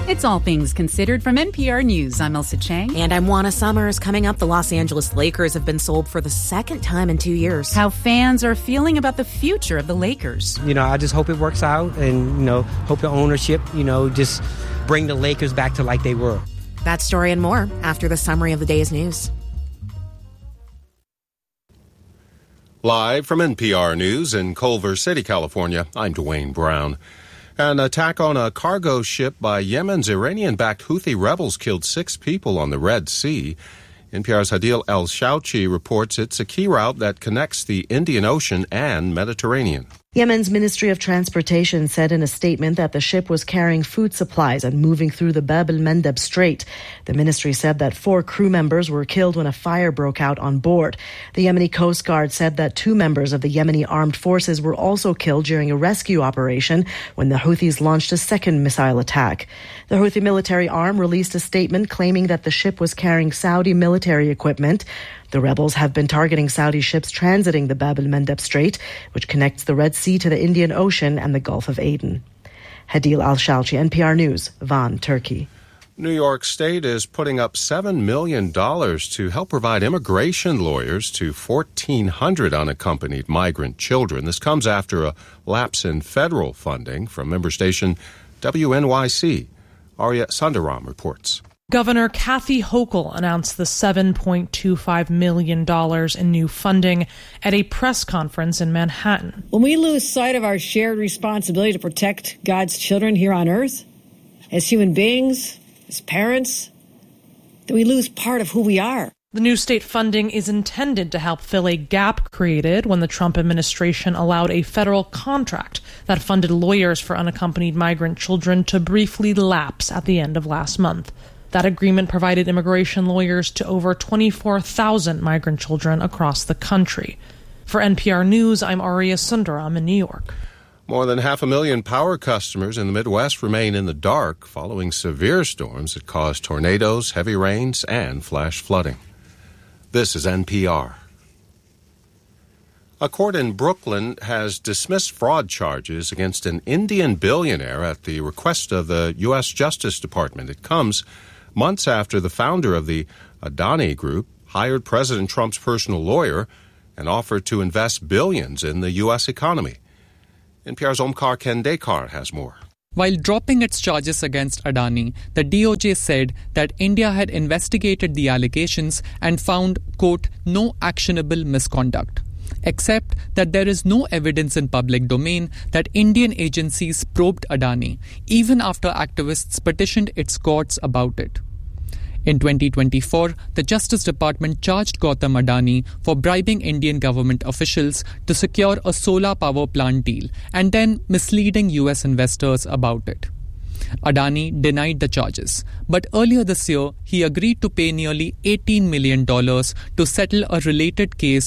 It's All Things Considered from NPR News. I'm Elsa Chang. And I'm Juana Summers. Coming up, the Los Angeles Lakers have been sold for the second time in 2 years. How fans are feeling about the future of the Lakers. I just hope it works out and, hope the ownership, just bring the Lakers back to like they were. That story and more after the summary of the day's news. Live from NPR News in Culver City, California, I'm Dwayne Brown. An attack on a cargo ship by Yemen's Iranian-backed Houthi rebels killed 6 people on the Red Sea. NPR's Hadil El-Shouchi reports it's a key route that connects the Indian Ocean and Mediterranean. Yemen's Ministry of Transportation said in a statement that the ship was carrying food supplies and moving through the Bab el-Mandeb Strait. The ministry said that 4 crew members were killed when a fire broke out on board. The Yemeni Coast Guard said that 2 members of the Yemeni armed forces were also killed during a rescue operation when the Houthis launched a second missile attack. The Houthi military arm released a statement claiming that the ship was carrying Saudi military equipment. The rebels have been targeting Saudi ships transiting the Bab el-Mandeb Strait, which connects the Red Sea to the Indian Ocean and the Gulf of Aden. Hadil Al-Shalchi, NPR News, Van, Turkey. New York State is putting up $7 million to help provide immigration lawyers to 1,400 unaccompanied migrant children. This comes after a lapse in federal funding from member station WNYC. Arya Sundaram reports. Governor Kathy Hochul announced the $7.25 million in new funding at a press conference in Manhattan. When we lose sight of our shared responsibility to protect God's children here on earth, as human beings, as parents, then we lose part of who we are. The new state funding is intended to help fill a gap created when the Trump administration allowed a federal contract that funded lawyers for unaccompanied migrant children to briefly lapse at the end of last month. That agreement provided immigration lawyers to over 24,000 migrant children across the country. For NPR News, I'm Arya Sundaram in New York. More than 500,000 power customers in the Midwest remain in the dark following severe storms that caused tornadoes, heavy rains, and flash flooding. This is NPR. A court in Brooklyn has dismissed fraud charges against an Indian billionaire at the request of the U.S. Justice Department. It comes months after the founder of the Adani Group hired President Trump's personal lawyer and offered to invest billions in the U.S. economy. NPR's Omkar Kandekar has more. While dropping its charges against Adani, the DOJ said that India had investigated the allegations and found, quote, no actionable misconduct, except that there is no evidence in public domain that Indian agencies probed Adani, even after activists petitioned its courts about it. In 2024, the Justice Department charged Gautam Adani for bribing Indian government officials to secure a solar power plant deal and then misleading US investors about it. Adani denied the charges, but earlier this year, he agreed to pay nearly $18 million to settle a related case